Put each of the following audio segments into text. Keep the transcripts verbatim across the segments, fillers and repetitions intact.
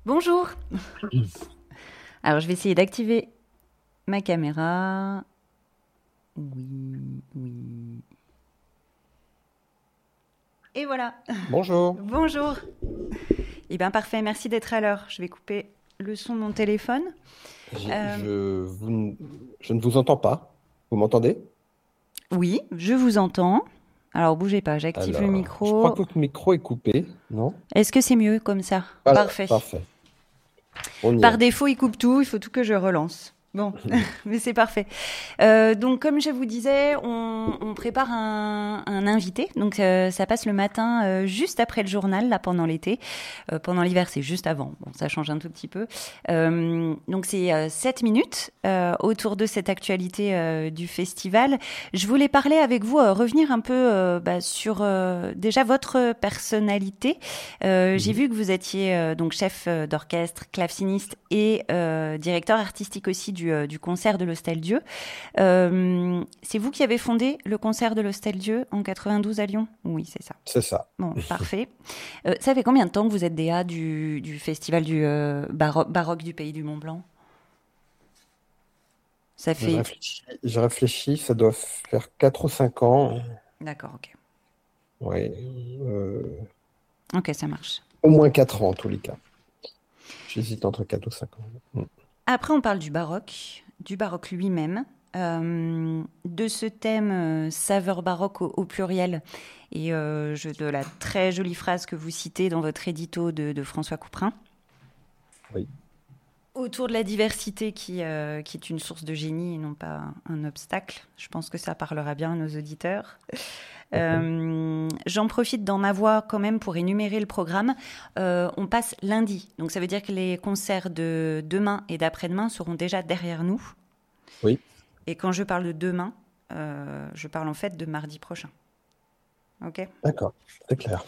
Bonjour. Alors, je vais essayer d'activer ma caméra. Oui, oui. Et voilà. Bonjour. Bonjour. Eh bien, parfait. Merci d'être à l'heure. Je vais couper le son de mon téléphone. J'ai- Euh, Je, vous n- je ne vous entends pas. Vous m'entendez? oui, je vous entends. Alors, bougez pas. J'active le Alors, je crois micro. que votre micro est coupé, non? Est-ce que c'est mieux comme ça? Voilà, Parfait. parfait. On y Par est. défaut, il coupe tout. Il faut tout que je relance. Bon, mais c'est parfait. Euh, donc, comme je vous disais, on, on prépare un, un invité. Donc, euh, ça passe le matin, euh, juste après le journal, là, pendant l'été. Euh, pendant l'hiver, c'est juste avant. Bon, ça change un tout petit peu. Euh, donc, c'est euh, sept minutes euh, autour de cette actualité euh, du festival. Je voulais parler avec vous, euh, revenir un peu euh, bah, sur euh, déjà votre personnalité. Euh, j'ai Mhm. vu que vous étiez euh, donc chef euh, d'orchestre, claveciniste et euh, directeur artistique aussi du, euh, du concert de l'Hostel Dieu. Euh, c'est vous qui avez fondé le concert de l'Hostel Dieu en quatre-vingt-douze à Lyon? Oui, c'est ça. C'est ça. Bon, parfait. Euh, ça fait combien de temps que vous êtes D A du, du festival du euh, baro- baroque du Pays du Mont Blanc? Ça Je fait... réfléchis, je réfléchis, ça doit faire quatre ou cinq ans. D'accord, ok. Oui. Euh, Ok, ça marche. au moins quatre ans en tous les cas. J'hésite entre quatre ou cinq ans. Mm. Après, on parle du baroque, du baroque lui-même, euh, de ce thème euh, saveur baroque au, au pluriel, et euh, je- de la très jolie phrase que vous citez dans votre édito de, de François Couperin, Oui. autour de la diversité qui, euh, qui est une source de génie et non pas un obstacle. Je pense que ça parlera bien à nos auditeurs. Mhm. Euh, J'en profite dans ma voix quand même pour énumérer le programme. Euh, on passe lundi, donc ça veut dire que les concerts de demain et d'après-demain seront déjà derrière nous. Oui, Et quand je parle de demain, euh, je parle en fait de mardi prochain. Ok. d'accord. C'est clair.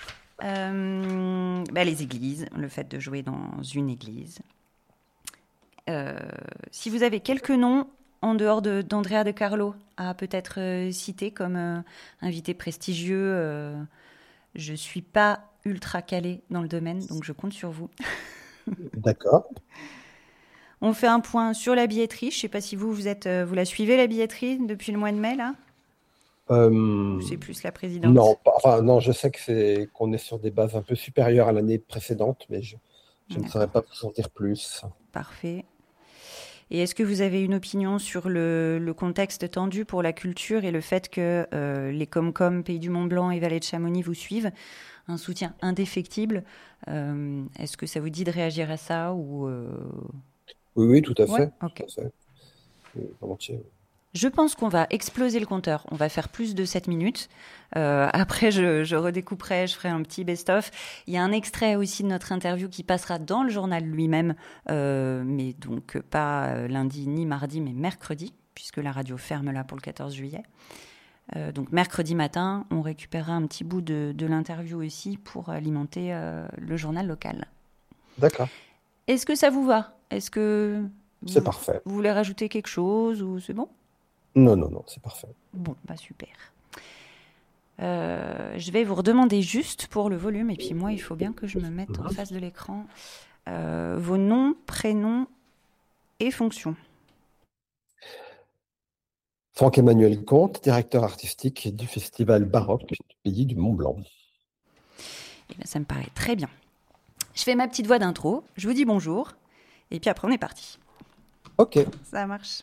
Euh, bah, les églises, le fait de jouer dans une église. Euh, si vous avez quelques noms en dehors de- d'Andrea de Carlo à peut-être euh, citer comme euh, invité prestigieux, euh, je suis pas ultra calée dans le domaine, donc je compte sur vous. D'accord. On fait un point sur la billetterie. Je sais pas si vous vous êtes, euh, vous la suivez la billetterie depuis le mois de mai là, ou Euh, c'est plus la non, présidente. pas- enfin, non, je sais que c'est qu'on est sur des bases un peu supérieures à l'année précédente, mais je, je ne saurais D'accord, pas vous en dire plus. parfait. Et est-ce que vous avez une opinion sur le, le contexte tendu pour la culture et le fait que euh, les Comcom, Pays du Mont-Blanc et Vallée de Chamonix vous suivent? Un soutien indéfectible. Euh, est-ce que ça vous dit de réagir à ça ou euh, Oui, oui, tout à Ouais, fait, ok. tout à fait. Oui, volontiers. Je pense qu'on va exploser le compteur. On va faire plus de sept minutes. Euh, après, je, je redécouperai, je ferai un petit best-of. Il y a un extrait aussi de notre interview qui passera dans le journal lui-même, euh, mais donc pas euh, lundi ni mardi, mais mercredi, puisque la radio ferme là pour le quatorze juillet. Euh, donc mercredi matin, on récupérera un petit bout de, de l'interview aussi pour alimenter euh, le journal local. D'accord, Est-ce que ça vous va? Est-ce que c'est vous, parfait. vous voulez rajouter quelque chose ou c'est bon? Non, non, non, c'est parfait. Bon, bah super. Euh, je vais vous redemander juste pour le volume, et puis moi, il faut bien que je me mette en Mhm. face de l'écran, euh, vos noms, prénoms et fonctions. Franck-Emmanuel Comte, directeur artistique du Festival baroque du Pays du Mont-Blanc. Et bien, ça me paraît très bien. Je fais ma petite voix d'intro, je vous dis bonjour, et puis après, on est parti. Ok. Ça marche.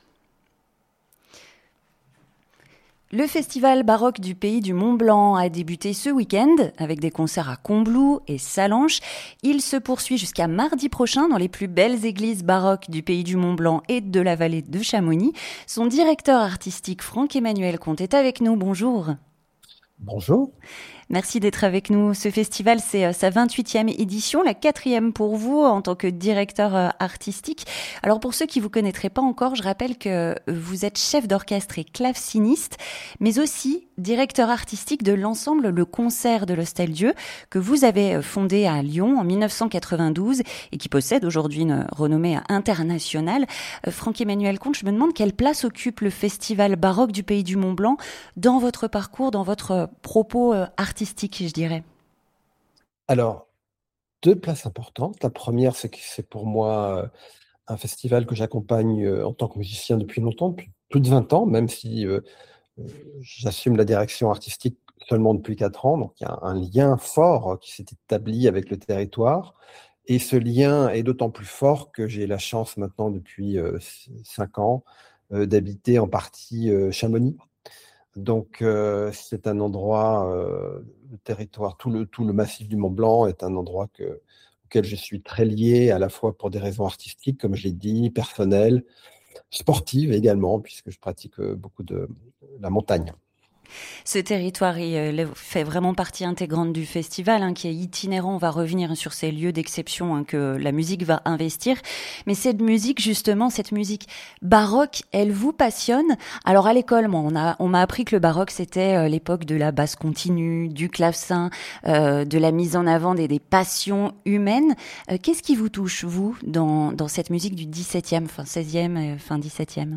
Le festival baroque du Pays du Mont-Blanc a débuté ce week-end avec des concerts à Combloux et Sallanches. Il se poursuit jusqu'à mardi prochain dans les plus belles églises baroques du Pays du Mont-Blanc et de la vallée de Chamonix. Son directeur artistique Franck-Emmanuel Comte est avec nous. Bonjour. Bonjour. Merci d'être avec nous. Ce festival, c'est euh, sa vingt-huitième édition, la quatrième pour vous en tant que directeur euh, artistique. Alors pour ceux qui vous connaîtraient pas encore, je rappelle que vous êtes chef d'orchestre et claveciniste, mais aussi directeur artistique de l'ensemble Le Concert de l'Hostel Dieu, que vous avez fondé à Lyon en mille neuf cent quatre-vingt-douze et qui possède aujourd'hui une renommée internationale. Euh, Franck-Emmanuel Comte, je me demande quelle place occupe le festival baroque du Pays du Mont-Blanc dans votre parcours, dans votre propos euh, artistique, je dirais. Alors, deux places importantes. La première, c'est que c'est pour moi euh, un festival que j'accompagne euh, en tant que musicien depuis longtemps, depuis plus de vingt ans, même si euh, euh, j'assume la direction artistique seulement depuis quatre ans. Donc il y a un lien fort qui s'est établi avec le territoire. Et ce lien est d'autant plus fort que j'ai la chance maintenant depuis euh, cinq ans euh, d'habiter en partie euh, Chamonix. Donc euh, c'est un endroit, euh, le territoire, tout le, tout le massif du Mont Blanc est un endroit que, auquel je suis très lié, à la fois pour des raisons artistiques, comme je l'ai dit, personnelles, sportives également, puisque je pratique euh, beaucoup de la montagne. Ce territoire il, euh, fait vraiment partie intégrante du festival, hein, qui est itinérant. On va revenir sur ces lieux d'exception, hein, que la musique va investir. Mais cette musique, justement, cette musique baroque, elle vous passionne. Alors à l'école, moi, on a, on m'a appris que le baroque, c'était euh, l'époque de la basse continue, du clavecin, euh, de la mise en avant des, des passions humaines. Euh, qu'est-ce qui vous touche, vous, dans, dans cette musique du dix-septième, fin seizième, euh, fin dix-septième?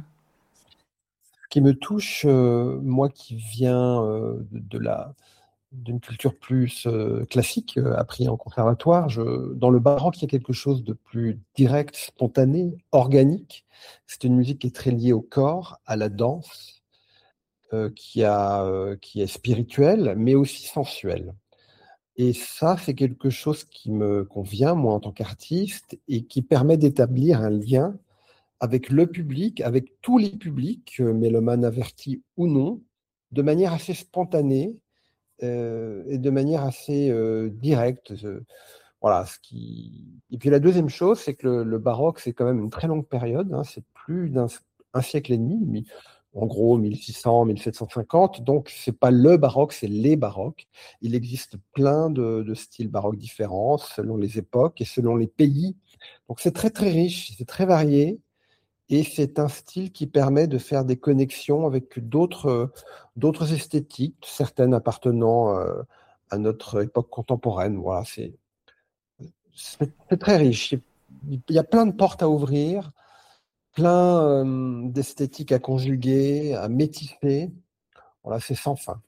Ce qui me touche, euh, moi qui viens euh, de, de la, d'une culture plus euh, classique, euh, appris en conservatoire, je, dans le baroque, il y a quelque chose de plus direct, spontané, organique. C'est une musique qui est très liée au corps, à la danse, euh, qui a, euh, qui est spirituelle, mais aussi sensuelle. Et ça, c'est quelque chose qui me convient, moi, en tant qu'artiste, et qui permet d'établir un lien avec le public, avec tous les publics, euh, mélomanes avertis ou non, de manière assez spontanée euh, et de manière assez euh, directe. Euh, voilà, ce qui... Et puis la deuxième chose, c'est que le, le baroque, c'est quand même une très longue période, hein, c'est plus d'un un siècle et demi, mi- en gros mille six cents, mille sept cent cinquante, donc c'est pas le baroque, c'est les baroques. Il existe plein de, de styles baroques différents selon les époques et selon les pays. Donc c'est très très riche, c'est très varié. Et c'est un style qui permet de faire des connexions avec d'autres euh, d'autres esthétiques, certaines appartenant euh, à notre époque contemporaine. Voilà, c'est c'est c'est très riche. Il y a plein de portes à ouvrir, plein euh, d'esthétiques à conjuguer, à métisser. Voilà, c'est sans fin.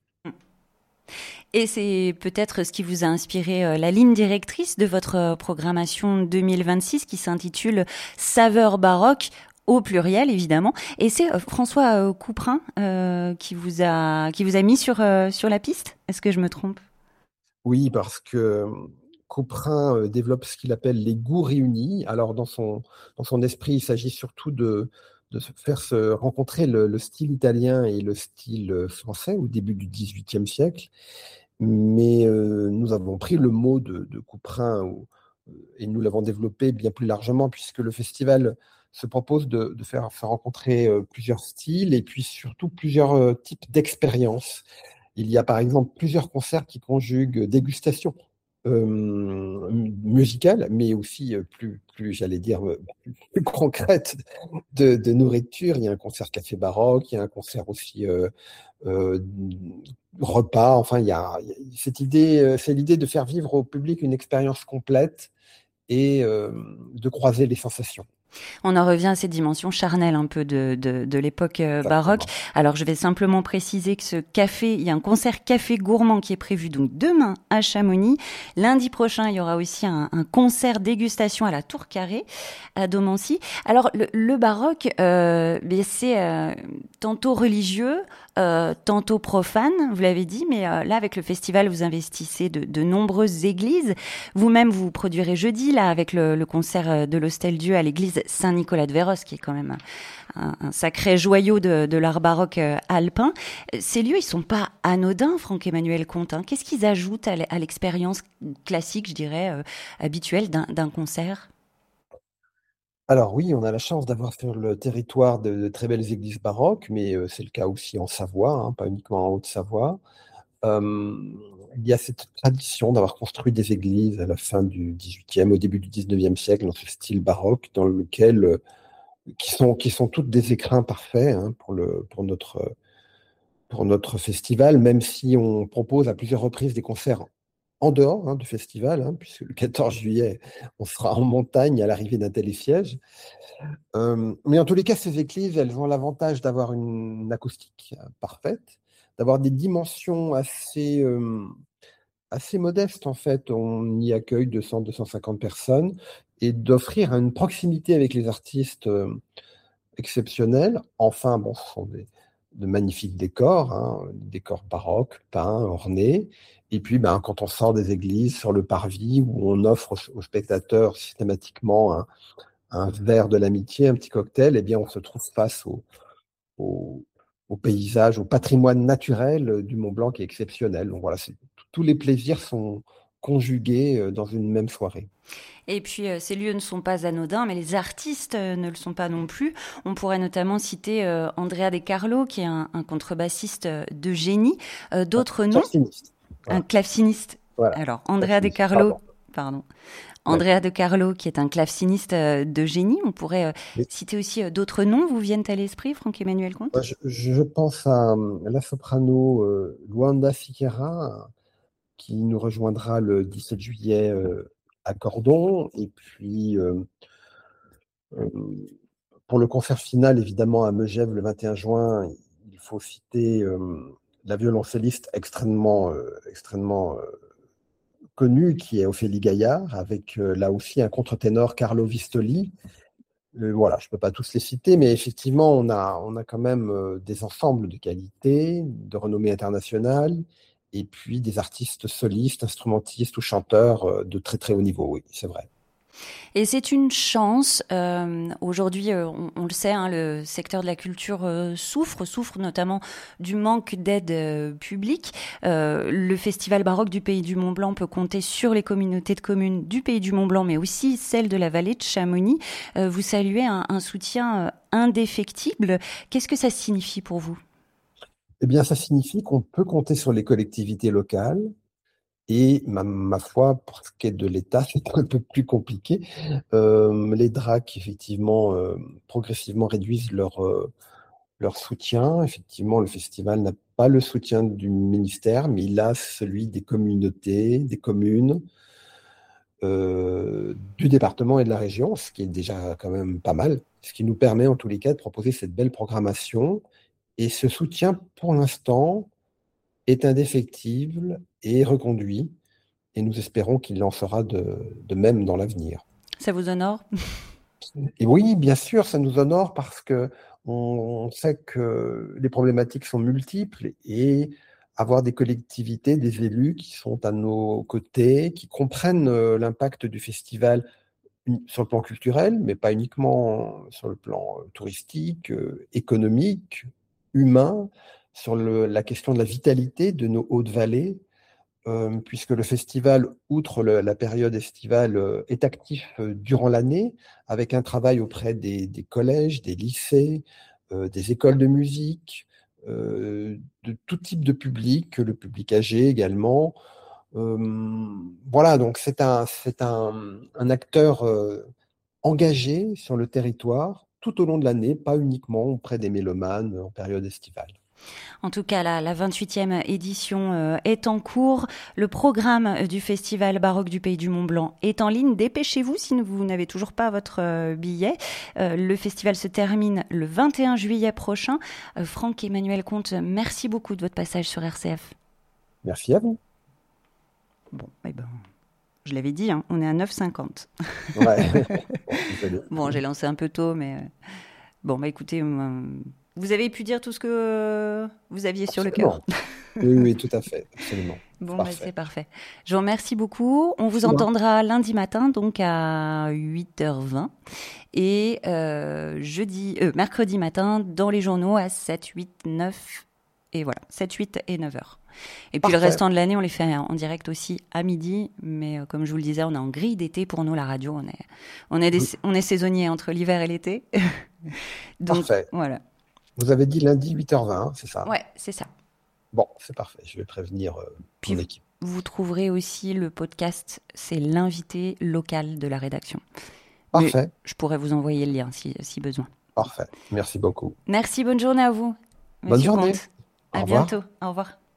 Et c'est peut-être ce qui vous a inspiré euh, la ligne directrice de votre euh, programmation deux mille vingt-six qui s'intitule Saveurs baroques au pluriel évidemment. Et c'est euh, François euh, Couperin euh, qui vous a qui vous a mis sur euh, sur la piste. Est-ce que je me trompe? Oui, parce que euh, Couperin euh, développe ce qu'il appelle les goûts réunis. Alors, dans son, dans son esprit, il s'agit surtout de, de se faire se rencontrer le, le style italien et le style euh, français au début du dix-huitième siècle. Mais euh, nous avons pris le mot de, de Couperin ou- et nous l'avons développé bien plus largement, puisque le festival se propose de, de faire, faire rencontrer euh, plusieurs styles et puis surtout plusieurs euh, types d'expériences. Il y a par exemple plusieurs concerts qui conjuguent dégustation euh, musicale, mais aussi euh, plus, plus j'allais dire, euh, plus concrète de, de nourriture. Il y a un concert café baroque, il y a un concert aussi euh, euh, repas. Enfin, il y a, il y a cette idée, euh, c'est l'idée de faire vivre au public une expérience complète et euh, de croiser les sensations. On en revient à cette dimension charnelle un peu de, de, de l'époque euh, baroque. Exactement. Alors je vais simplement préciser que ce café, il y a un concert café gourmand qui est prévu donc demain à Chamonix. Lundi prochain, il y aura aussi un, un concert dégustation à la Tour Carrée à Domancy. Alors le, le baroque, euh, ben, c'est euh, tantôt religieux, euh, tantôt profane, vous l'avez dit, mais euh, là avec le festival, vous investissez de, de nombreuses églises. Vous-même, vous produirez jeudi là avec le, le concert de l'Hostel Dieu à l'église Saint-Nicolas de Véros, qui est quand même un, un sacré joyau de, de l'art baroque euh, alpin. Ces lieux, ils sont pas anodins, Franck-Emmanuel Comte, hein. Qu'est-ce qu'ils ajoutent à l'expérience classique, je dirais, euh, habituelle d'un d'un concert? Alors oui, on a la chance d'avoir sur le territoire de, de très belles églises baroques, mais euh, c'est le cas aussi en Savoie, hein, pas uniquement en Haute-Savoie. Euh, il y a cette tradition d'avoir construit des églises à la fin du dix-huitième, au début du dix-neuvième siècle, dans ce style baroque, dans lequel, euh, qui sont, qui sont toutes des écrins parfaits hein, pour le, pour notre, pour notre festival, même si on propose à plusieurs reprises des concerts en dehors hein, du festival, hein, puisque le quatorze juillet, on sera en montagne à l'arrivée d'un télésiège. Euh, mais en tous les cas, ces églises, elles ont l'avantage d'avoir une acoustique euh, parfaite, d'avoir des dimensions assez, euh, assez modeste en fait. On y accueille deux cents à deux cent cinquante personnes et d'offrir une proximité avec les artistes euh, exceptionnels. Enfin, bon, ce sont des, de magnifiques décors, hein, décors baroques, peints, ornés. Et puis, ben, quand on sort des églises sur le parvis où on offre aux, aux spectateurs systématiquement un, un verre de l'amitié, un petit cocktail, eh bien, on se trouve face au, au, au paysage, au patrimoine naturel du Mont Blanc qui est exceptionnel. Donc voilà, c'est- tous les plaisirs sont conjugués euh, dans une même soirée. Et puis, euh, ces lieux ne sont pas anodins, mais les artistes euh, ne le sont pas non plus. On pourrait notamment citer euh, Andrea De Carlo, qui est un, un contrebassiste euh, de génie. Euh, Un D'autres noms, claveciniste. un Voilà, claveciniste. voilà. Alors, Andrea De Claveciniste, Carlo, pardon. pardon. Ouais. Andrea De Carlo, qui est un claveciniste euh, de génie. On pourrait euh, Mais citer aussi euh, d'autres noms, vous viennent à l'esprit, Franck-Emmanuel moi, Comte? je, je pense à euh, la soprano euh, Luanda Siqueira, qui nous rejoindra le dix-sept juillet euh, à Cordon. Et puis, euh, euh, pour le concert final, évidemment, à Megève le vingt et un juin, il faut citer euh, la violoncelliste extrêmement, euh, extrêmement euh, connue, qui est Ophélie Gaillard, avec euh, là aussi un contre-ténor Carlo Vistoli. Euh, voilà, je ne peux pas tous les citer, mais effectivement, on a, on a quand même euh, des ensembles de qualité, de renommée internationale, et puis des artistes solistes, instrumentistes ou chanteurs euh, de très très haut niveau, oui, c'est vrai. Et c'est une chance. Euh, aujourd'hui, euh, on, on le sait, hein, le secteur de la culture euh, souffre, souffre notamment du manque d'aide euh, publique. Euh, le Festival baroque du Pays du Mont-Blanc peut compter sur les communautés de communes du Pays du Mont-Blanc, mais aussi celles de la vallée de Chamonix. Euh, vous saluez un, un soutien euh, indéfectible. Qu'est-ce que ça signifie pour vous? Eh bien, ça signifie qu'on peut compter sur les collectivités locales. Et ma, ma foi, pour ce qui est de l'État, c'est un peu plus compliqué. Euh, les D R A C, effectivement, euh, progressivement réduisent leur, euh, leur soutien. Effectivement, le festival n'a pas le soutien du ministère, mais il a celui des communautés, des communes, euh, du département et de la région, ce qui est déjà quand même pas mal, ce qui nous permet en tous les cas de proposer cette belle programmation. Et ce soutien, pour l'instant, est indéfectible et reconduit. Et nous espérons qu'il en sera de, de même dans l'avenir. Ça vous honore? Et oui, bien sûr, ça nous honore parce que on sait que les problématiques sont multiples et avoir des collectivités, des élus qui sont à nos côtés, qui comprennent euh, l'impact du festival uni- sur le plan culturel, mais pas uniquement sur le plan euh, touristique, euh, économique, humain, sur le- la question de la vitalité de nos hautes-vallées, euh, puisque le festival, outre le- la période estivale, euh, est actif euh, durant l'année, avec un travail auprès des, des collèges, des lycées, euh, des écoles de musique, euh, de tout type de public, le public âgé également. Euh, voilà, donc c'est un, c'est un, un acteur euh, engagé sur le territoire tout au long de l'année, pas uniquement auprès des mélomanes en période estivale. En tout cas, la, la vingt-huitième édition euh, est en cours. Le programme du Festival baroque du Pays du Mont-Blanc est en ligne. Dépêchez-vous si vous n'avez toujours pas votre euh, billet. Euh, le festival se termine le vingt et un juillet prochain. Euh, Franck-Emmanuel Comte, merci beaucoup de votre passage sur R C F. Merci à vous. Bon, eh ben, je l'avais dit, hein, on est à neuf heures cinquante. Ouais. Bon, désolé. Bon, j'ai lancé un peu tôt, mais euh, bon, bah écoutez, euh, vous avez pu dire tout ce que euh, vous aviez sur le cœur. Absolument. Oui, oui, tout à fait. Absolument. Bon, bah, c'est Parfait. parfait. Je vous remercie beaucoup. On vous C'est moi. entendra lundi matin, donc à huit heures vingt. Et euh, jeudi, euh, mercredi matin, dans les journaux à sept, huit, neuf. Et voilà, sept, huit et neuf heures. Et puis le Parfait. restant de l'année, on les fait en direct aussi à midi. Mais euh, comme je vous le disais, on est en grille d'été pour nous, la radio. On est, on est, des, Vous- on est saisonnier entre l'hiver et l'été. Donc Parfait. voilà. Vous avez dit lundi huit heures vingt, hein, c'est ça? Ouais, c'est ça. Bon, c'est parfait. Je vais prévenir euh, Puis mon vous, équipe. vous trouverez aussi le podcast, c'est l'invité local de la rédaction. Mais Parfait. je pourrais vous envoyer le lien si, si besoin. Parfait. Merci beaucoup. Merci, bonne journée à vous, Bonne Monsieur journée. Comte. Au À revoir. bientôt. Au revoir.